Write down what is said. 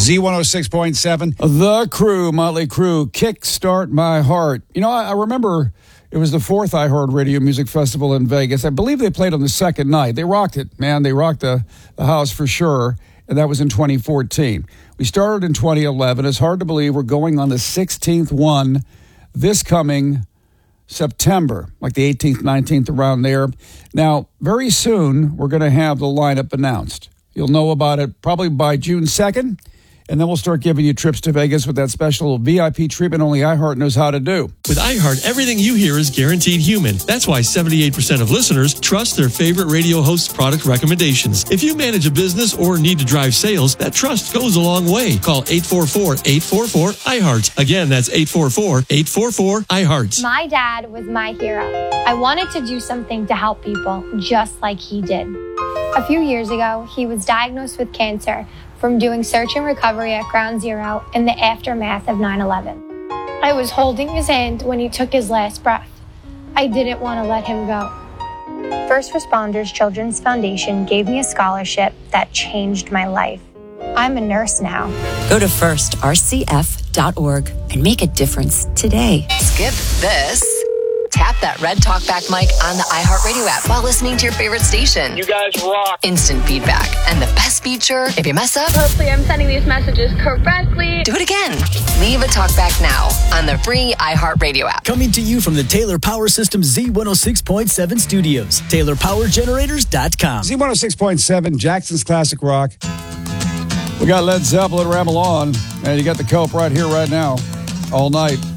Z106.7. The Crew, Motley Crue, Kickstart My Heart. You know, I remember it was the 4th iHeartRadio Music Festival in Vegas. I believe they played on the second night. They rocked it, man. They rocked the house for sure, and that was in 2014. We started in 2011. It's hard to believe we're going on the 16th one this coming September, like the 18th, 19th, around there. Now, very soon, we're going to have the lineup announced. You'll know about it probably by June 2nd, and then we'll start giving you trips to Vegas with that special VIP treatment only iHeart knows how to do. With iHeart, everything you hear is guaranteed human. That's why 78% of listeners trust their favorite radio host's product recommendations. If you manage a business or need to drive sales, that trust goes a long way. Call 844-844-iHeart. Again, that's 844-844-iHeart. My dad was my hero. I wanted to do something to help people just like he did. A few years ago, he was diagnosed with cancer from doing search and recovery at Ground Zero in the aftermath of 9/11. I was holding his hand when he took his last breath. I didn't want to let him go. First Responders Children's Foundation gave me a scholarship that changed my life. I'm a nurse now. Go to firstrcf.org and make a difference today. Skip this. Tap that red talkback mic on the iHeartRadio app while listening to your favorite station. You guys rock. Instant feedback. And the best feature, if you mess up, Hopefully I'm sending these messages correctly. do it again. Leave a talkback now on the free iHeartRadio app. Coming to you from the Taylor Power Systems Z106.7 studios. TaylorPowerGenerators.com. Z106.7, Jackson's Classic Rock. We got Led Zeppelin, Ramble On, and you got the Cope right here, right now, all night.